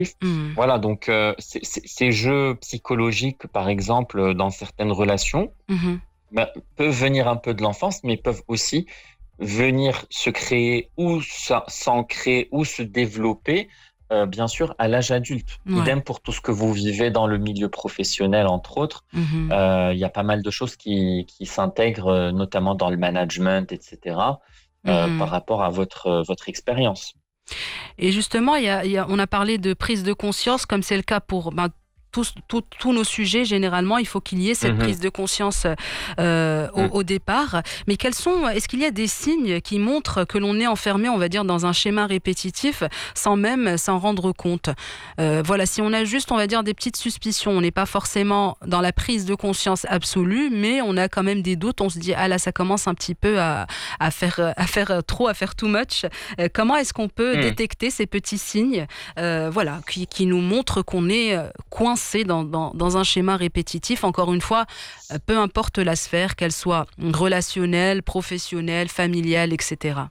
Mmh. Voilà, donc ces jeux psychologiques, par exemple, dans certaines relations, Mmh. peuvent venir un peu de l'enfance, mais peuvent aussi venir se créer ou s'ancrer ou se développer, bien sûr, à l'âge adulte. Ouais. Idem pour tout ce que vous vivez dans le milieu professionnel, entre autres. Mmh. Il y a pas mal de choses qui s'intègrent, notamment dans le management, etc., par Mmh. rapport à votre expérience. Et justement, on a parlé de prise de conscience, comme c'est le cas pour tous nos sujets. Généralement, il faut qu'il y ait cette Mhm. prise de conscience Mm. au départ. Mais est-ce qu'il y a des signes qui montrent que l'on est enfermé, on va dire, dans un schéma répétitif sans même s'en rendre compte? Voilà, si on a juste, on va dire, des petites suspicions, on n'est pas forcément dans la prise de conscience absolue, mais on a quand même des doutes. On se dit, ah là, ça commence un petit peu à faire trop, à faire too much. Comment est-ce qu'on peut Mm. détecter ces petits signes, voilà, qui nous montrent qu'on est coincé dans un schéma répétitif? Encore une fois, peu importe la sphère, qu'elle soit relationnelle, professionnelle, familiale, etc.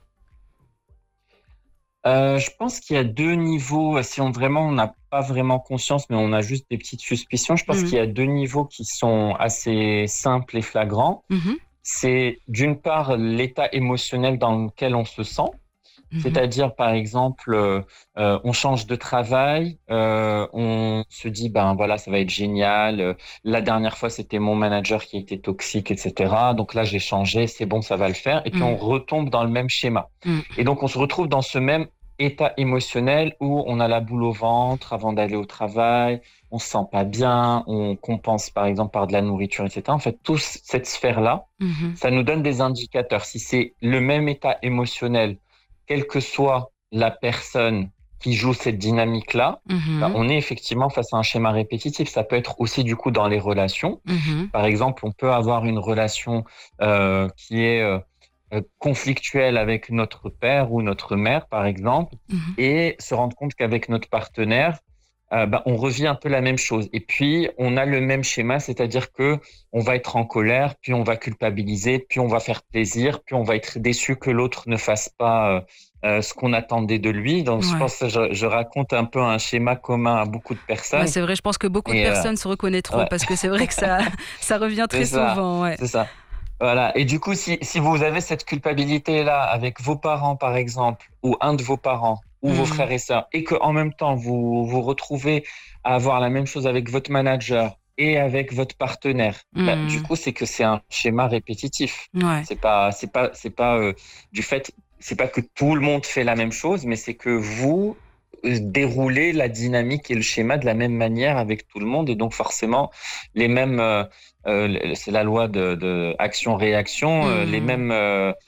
Je pense qu'il y a deux niveaux. Si on n'a pas vraiment conscience, mais on a juste des petites suspicions, je pense Mhm. qu'il y a deux niveaux qui sont assez simples et flagrants. Mhm. C'est d'une part l'état émotionnel dans lequel on se sent. Mhm. C'est-à-dire, par exemple, on change de travail, on se dit, ben voilà, ça va être génial. La dernière fois, c'était mon manager qui était toxique, etc. Donc là, j'ai changé, c'est bon, ça va le faire. Et puis, on Mhm. retombe dans le même schéma. Mhm. Et donc, on se retrouve dans ce même état émotionnel où on a la boule au ventre avant d'aller au travail, on se sent pas bien, on compense, par exemple, par de la nourriture, etc. En fait, toute cette sphère-là, Mhm. ça nous donne des indicateurs. Si c'est le même état émotionnel, quelle que soit la personne qui joue cette dynamique-là, Mhm. on est effectivement face à un schéma répétitif. Ça peut être aussi du coup dans les relations. Mhm. Par exemple, on peut avoir une relation qui est conflictuelle avec notre père ou notre mère, par exemple, Mhm. et se rendre compte qu'avec notre partenaire, on revit un peu la même chose. Et puis, on a le même schéma, c'est-à-dire que on va être en colère, puis on va culpabiliser, puis on va faire plaisir, puis on va être déçu que l'autre ne fasse pas ce qu'on attendait de lui. Donc, je Ouais. pense que je raconte un peu un schéma commun à beaucoup de Ouais, personnes. c'est vrai, je pense que beaucoup de Et personnes se reconnaîtront ouais, parce que c'est vrai que ça, ça revient c'est très ça, souvent. Ouais. c'est ça. Voilà. Et du coup, si vous avez cette culpabilité-là avec vos parents, par exemple, ou un de vos parents, ou vos Mhm. frères et sœurs, et que en même temps vous vous retrouvez à avoir la même chose avec votre manager et avec votre partenaire, du Mhm. coup, c'est que c'est un schéma répétitif. Ouais. C'est pas du fait, c'est pas que tout le monde fait la même chose, mais c'est que vous déroulez la dynamique et le schéma de la même manière avec tout le monde, et donc forcément les mêmes. C'est la loi de action-réaction. Les Mhm. mêmes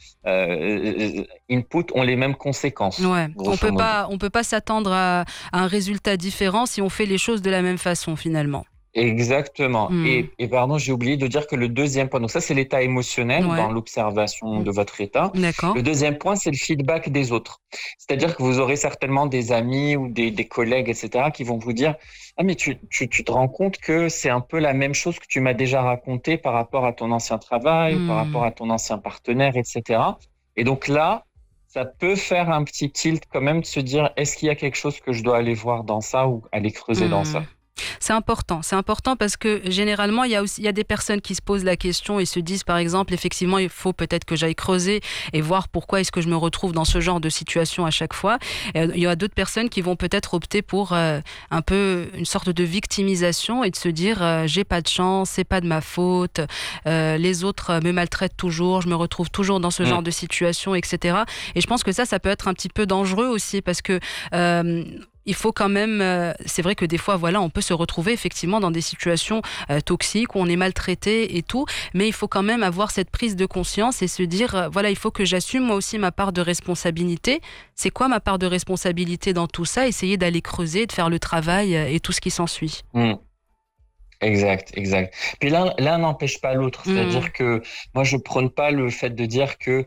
inputs ont les mêmes conséquences, Ouais, grosso modo. on peut pas s'attendre à un résultat différent si on fait les choses de la même façon finalement. Exactement. Mmh. Et pardon, j'ai oublié de dire que le deuxième point, donc ça c'est l'état émotionnel dans Ouais. l'observation Mmh. de votre état. D'accord. Le deuxième point, c'est le feedback des autres. C'est-à-dire que vous aurez certainement des amis ou des collègues, etc., qui vont vous dire, ah mais tu te rends compte que c'est un peu la même chose que tu m'as déjà raconté par rapport à ton ancien travail, par rapport Mmh. à ton ancien partenaire, etc. Et donc là, ça peut faire un petit tilt quand même de se dire, est-ce qu'il y a quelque chose que je dois aller voir dans ça ou aller creuser dans Mmh. ça? C'est important parce que généralement il y a des personnes qui se posent la question et se disent par exemple effectivement il faut peut-être que j'aille creuser et voir pourquoi est-ce que je me retrouve dans ce genre de situation à chaque fois. Et il y a d'autres personnes qui vont peut-être opter pour un peu une sorte de victimisation et de se dire j'ai pas de chance, c'est pas de ma faute, les autres me maltraitent toujours, je me retrouve toujours dans ce Mm. genre de situation, etc. Et je pense que ça peut être un petit peu dangereux aussi parce que euh, il faut quand même, c'est vrai que des fois, voilà, on peut se retrouver effectivement dans des situations toxiques où on est maltraité et tout, mais il faut quand même avoir cette prise de conscience et se dire, voilà, il faut que j'assume moi aussi ma part de responsabilité. C'est quoi ma part de responsabilité dans tout ça? Essayer d'aller creuser, de faire le travail et tout ce qui s'ensuit. Mm. Exact, exact. Puis l'un n'empêche pas l'autre. Mmh, C'est-à-dire que moi, je prône pas le fait de dire que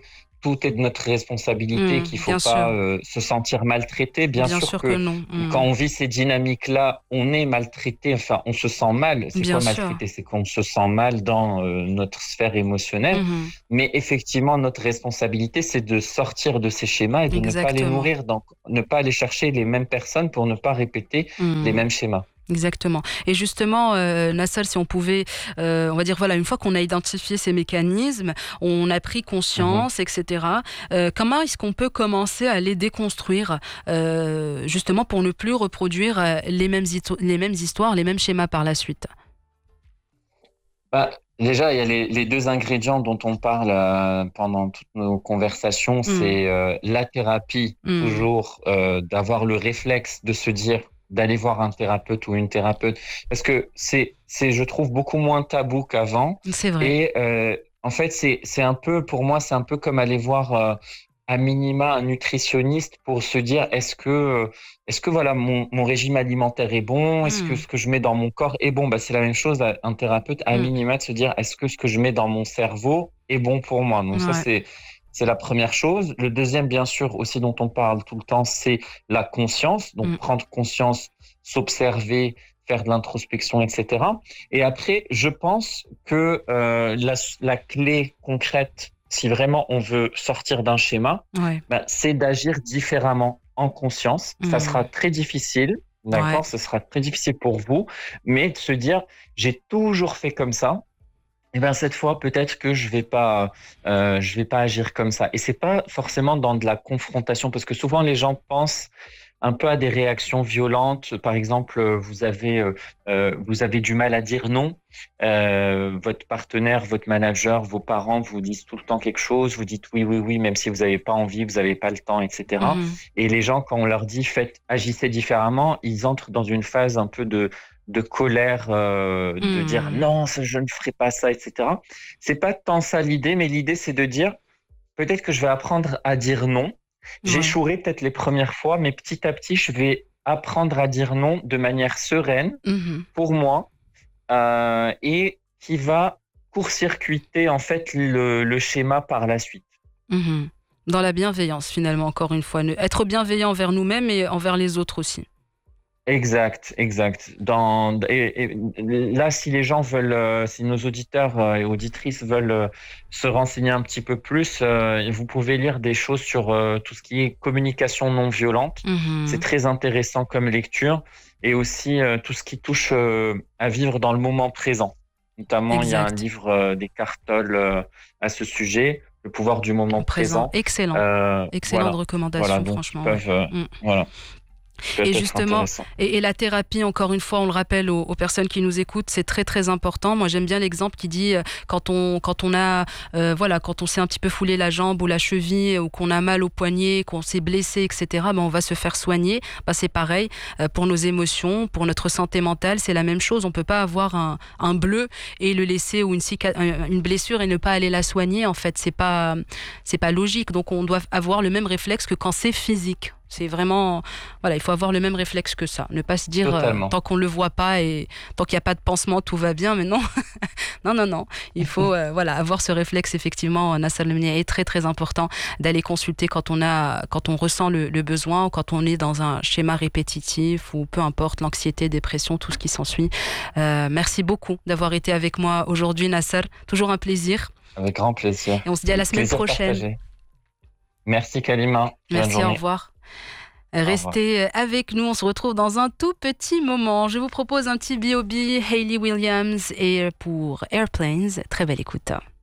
tout est de notre responsabilité, qu'il faut bien pas sûr. se sentir maltraité. Bien Bien sûr sûr que que non. quand on vit ces dynamiques-là, on est maltraité, enfin, on se sent mal. C'est Bien quoi sûr. maltraité? C'est qu'on se sent mal dans notre sphère émotionnelle. Mhm. Mais effectivement, notre responsabilité, c'est de sortir de ces schémas et de ne pas les Exactement. nourrir, donc ne pas aller chercher les mêmes personnes pour ne pas répéter les Mhm. mêmes schémas. Exactement. Et justement, Nassal, si on pouvait, on va dire, voilà, une fois qu'on a identifié ces mécanismes, on a pris Mhm. conscience, etc., comment est-ce qu'on peut commencer à les déconstruire, justement pour ne plus reproduire les mêmes histoires, les mêmes schémas par la suite? Bah, déjà, il y a les deux ingrédients dont on parle pendant toutes nos conversations, Mm, c'est la thérapie, mm, toujours d'avoir le réflexe de se dire d'aller voir un thérapeute ou une thérapeute, parce que je trouve, beaucoup moins tabou qu'avant. c'est vrai. Et en fait, c'est un peu, pour moi, c'est un peu comme aller voir à minima un nutritionniste pour se dire est-ce que voilà mon régime alimentaire est bon? Est-ce que Mm, ce que je mets dans mon corps est bon? Bah, c'est la même chose à un thérapeute à mm, minima de se dire est-ce que ce que je mets dans mon cerveau est bon pour moi? Donc ça ouais. c'est la première chose. Le deuxième, bien sûr, aussi dont on parle tout le temps, c'est la conscience. Donc Mm, prendre conscience, s'observer, faire de l'introspection, etc. Et après, je pense que la clé concrète, si vraiment on veut sortir d'un schéma, ouais. ben, c'est d'agir différemment en conscience. Ça sera Mm, très difficile, ouais. d'accord? Ce sera très difficile pour vous, mais de se dire, j'ai toujours fait comme ça. Et ben cette fois, peut-être que je vais pas agir comme ça. Et c'est pas forcément dans de la confrontation, parce que souvent les gens pensent un peu à des réactions violentes. Par exemple, vous avez du mal à dire non. Votre partenaire, votre manager, vos parents vous disent tout le temps quelque chose. Vous dites oui, oui, oui, même si vous n'avez pas envie, vous n'avez pas le temps, etc. Mhm, Et les gens, quand on leur dit agissez différemment, ils entrent dans une phase un peu de colère, de dire mm, non, je ne ferai pas ça, etc. C'est pas tant ça l'idée, mais l'idée c'est de dire peut-être que je vais apprendre à dire non. ouais. J'échouerai peut-être les premières fois, mais petit à petit, je vais apprendre à dire non de manière sereine Mhm, pour moi et qui va court-circuiter en fait le schéma par la suite. mhm. Dans la bienveillance, finalement, encore une fois. Être bienveillant envers nous-mêmes et envers les autres aussi. Exact, exact. Et là, si les gens veulent, si nos auditeurs et auditrices veulent se renseigner un petit peu plus, vous pouvez lire des choses sur tout ce qui est communication non violente. C'est Mhm. très intéressant comme lecture. Et aussi tout ce qui touche à vivre dans le moment présent. Notamment, il y a un Exact. livre d'Eckhart Tolle à ce sujet, Le pouvoir du moment Présent. présent. Excellent. Excellente Voilà, voilà, recommandation, donc qui franchement, ouais. peuvent, Mm. voilà, qui peuvent Et être justement, intéressants. et la thérapie, encore une fois, on le rappelle aux personnes qui nous écoutent, c'est très très important. Moi, j'aime bien l'exemple qui dit quand on a, voilà, quand on s'est un petit peu foulé la jambe ou la cheville ou qu'on a mal au poignet, qu'on s'est blessé, etc. Ben, on va se faire soigner. Ben, c'est pareil pour nos émotions, pour notre santé mentale, c'est la même chose. On peut pas avoir un bleu et le laisser ou une blessure et ne pas aller la soigner. En fait, c'est pas logique. Donc, on doit avoir le même réflexe que quand c'est physique. C'est vraiment, voilà, il faut avoir le même réflexe que ça. Ne pas se dire, Totalement. tant qu'on ne le voit pas et tant qu'il n'y a pas de pansement, tout va bien. Mais non, non, non, non. Il faut, voilà, avoir ce réflexe, effectivement, Nassal Lemnier, est très, très important d'aller consulter quand on ressent le besoin ou quand on est dans un schéma répétitif ou peu importe, l'anxiété, dépression, tout ce qui s'ensuit. Merci beaucoup d'avoir été avec moi aujourd'hui, Nassar. Toujours un plaisir. Avec grand plaisir. Et on se dit à la semaine Plaisir prochaine. partagé. Merci Kalima. Bonne Merci, au journée. revoir. Au revoir. Restez avec nous, on se retrouve dans un tout petit moment. Je vous propose un petit B.O.B. Hayley Williams et pour Airplanes. Très belle écoute.